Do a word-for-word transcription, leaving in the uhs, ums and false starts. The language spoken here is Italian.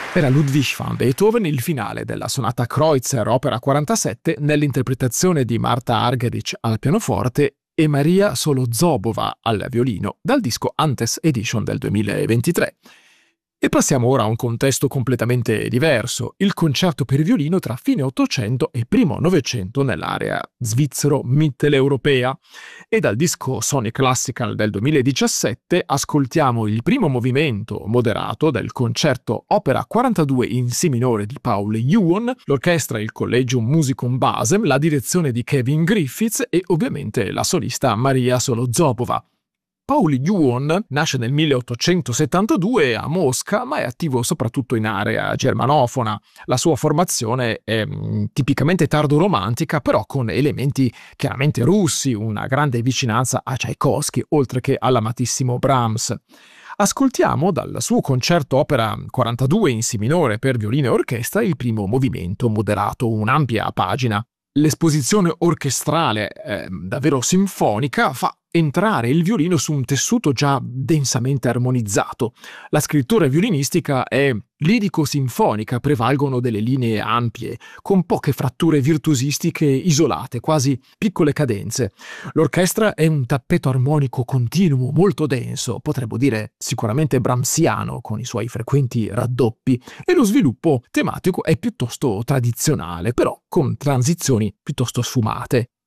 Era Ludwig van Beethoven il finale della sonata Kreutzer opera quarantasette nell'interpretazione di Marta Argerich al pianoforte e Maria Solozobova al violino dal disco Antes Edition del duemilaventitré. E passiamo ora a un contesto completamente diverso, il concerto per violino tra fine Ottocento e primo Novecento nell'area svizzero-mitteleuropea. E dal disco Sony Classical del duemiladiciassette ascoltiamo il primo movimento moderato del concerto opera quarantadue in Si minore di Paul Juon, l'orchestra il Collegium Musicum Basel, la direzione di Kevin Griffiths e ovviamente la solista Maria Solozobova. Paul Juon nasce nel milleottocentosettantadue a Mosca, ma è attivo soprattutto in area germanofona. La sua formazione è mh, tipicamente tardo-romantica, però con elementi chiaramente russi, una grande vicinanza a Tchaikovsky, oltre che all'amatissimo Brahms. Ascoltiamo dal suo concerto opera quarantadue in Si minore per violino e orchestra il primo movimento moderato, un'ampia pagina. L'esposizione orchestrale, eh, davvero sinfonica, fa entrare il violino su un tessuto già densamente armonizzato. La scrittura violinistica è lirico-sinfonica, prevalgono delle linee ampie, con poche fratture virtuosistiche isolate, quasi piccole cadenze. L'orchestra è un tappeto armonico continuo, molto denso, potremmo dire sicuramente brahmsiano, con i suoi frequenti raddoppi, e lo sviluppo tematico è piuttosto tradizionale, però con transizioni piuttosto sfumate.